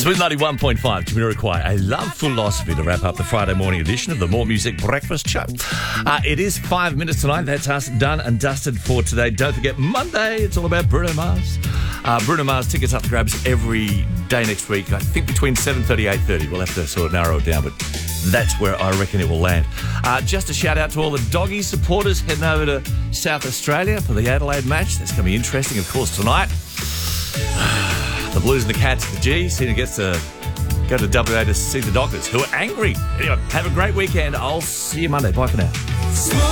Smooth 91.5, Jamiroquai, a love philosophy to wrap up the Friday morning edition of the More Music Breakfast Show. It is 5 minutes tonight. That's us done and dusted for today. Don't forget, Monday, it's all about Bruno Mars. Bruno Mars tickets up for grabs every day next week. I think between 7:30 and 8:30. We'll have to sort of narrow it down, but that's where I reckon it will land. Just a shout out to all the doggy supporters heading over to South Australia for the Adelaide match. That's going to be interesting, of course, tonight. The Blues and the Cats at the G. Cena gets to go to WA to see the Doctors, who are angry. Anyway, have a great weekend. I'll see you Monday. Bye for now.